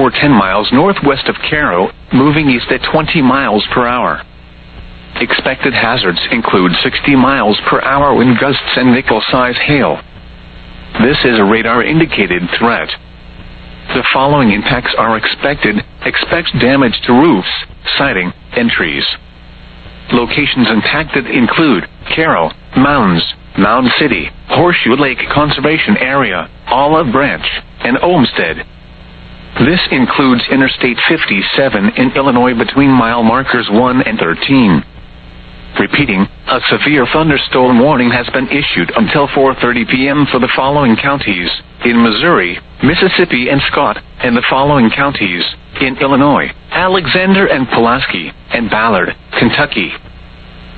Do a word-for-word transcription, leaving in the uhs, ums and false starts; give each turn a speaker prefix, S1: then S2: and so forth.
S1: for ten miles northwest of Cairo, moving east at twenty miles per hour. Expected hazards include sixty miles per hour wind gusts and nickel-size hail. This is a radar-indicated threat. The following impacts are expected. Expect damage to roofs, siding, and trees. Locations impacted include Cairo, Mounds, Mound City, Horseshoe Lake Conservation Area, Olive Branch, and Olmsted. This includes Interstate fifty-seven in Illinois between mile markers one and thirteen. Repeating, a severe thunderstorm warning has been issued until four thirty p m for the following counties: in Missouri, Mississippi and Scott, and the following counties: in Illinois, Alexander and Pulaski, and Ballard, Kentucky.